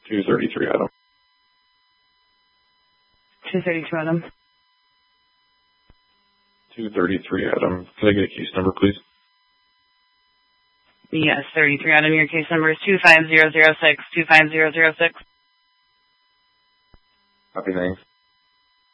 233, Adam. 232, Adam. 233, Adam. Can I get a case number, please? Yes, 33, Adam. Your case number is 25006, 25006. Copy, thanks.